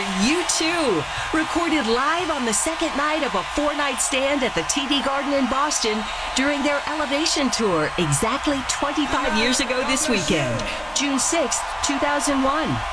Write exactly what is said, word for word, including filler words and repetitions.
U two, recorded live on the second night of a four-night stand at the T D Garden in Boston during their Elevation Tour exactly twenty-five years ago this weekend, June sixth, two thousand one.